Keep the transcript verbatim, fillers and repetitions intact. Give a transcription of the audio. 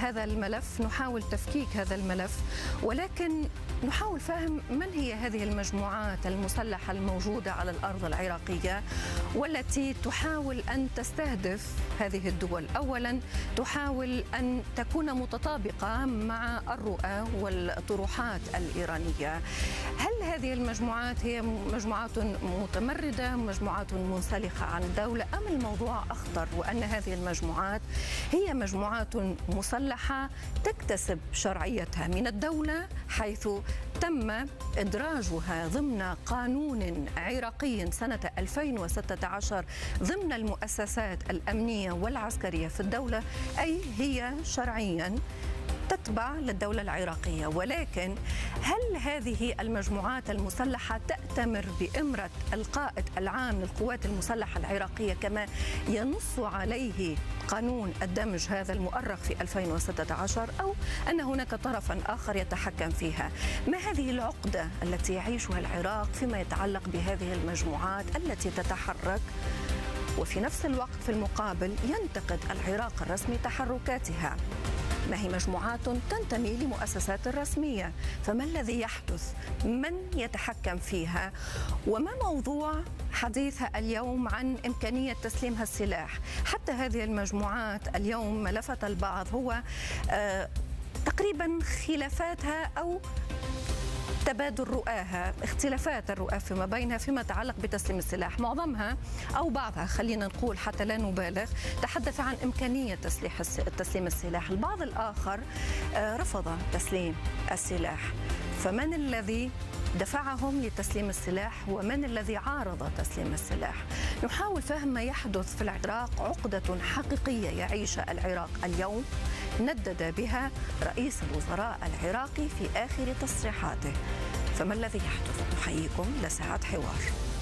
هذا الملف، نحاول تفكيك هذا الملف، ولكن نحاول فهم من هي هذه المجموعات المسلحة الموجودة على الأرض العراقية والتي تحاول أن تستهدف هذه الدول. أولا تحاول أن تكون متطابقة مع الرؤى والطروحات الإيرانية. هل هذه المجموعات هي مجموعات متمردة، مجموعات منسلخة عن الدولة، أم الموضوع أخطر وأن هذه المجموعات هي مجموعات مسلحة تكتسب شرعيتها من الدولة، حيث تم إدراجها ضمن قانون عراقي سنة ألفين وستة عشر ضمن المؤسسات الأمنية والعسكرية في الدولة، أي هي شرعياً تتبع للدولة العراقية. ولكن هل هذه المجموعات المسلحة تأتمر بإمرة القائد العام للقوات المسلحة العراقية كما ينص عليه قانون الدمج هذا المؤرخ في ألفين وستة عشر، أو أن هناك طرفا آخر يتحكم فيها؟ ما هذه العقدة التي يعيشها العراق فيما يتعلق بهذه المجموعات التي تتحرك وفي نفس الوقت في المقابل ينتقد العراق الرسمي تحركاتها؟ ما هي مجموعات تنتمي لمؤسسات رسمية، فما الذي يحدث؟ من يتحكم فيها؟ وما موضوع حديثها اليوم عن إمكانية تسليمها السلاح؟ حتى هذه المجموعات اليوم ما لفت البعض هو آه تقريبا خلافاتها أو تبادل رؤاها، اختلافات الرؤى فيما بينها فيما يتعلق بتسليم السلاح. معظمها أو بعضها، خلينا نقول حتى لا نبالغ، تحدث عن إمكانية تسليح تسليم السلاح. البعض الآخر رفض تسليم السلاح. فمن الذي دفعهم لتسليم السلاح ومن الذي عارض تسليم السلاح؟ نحاول فهم ما يحدث في العراق. عقدة حقيقية يعيشها العراق اليوم ندد بها رئيس الوزراء العراقي في آخر تصريحاته. فما الذي يحدث؟ نحييكم لساعة حوار.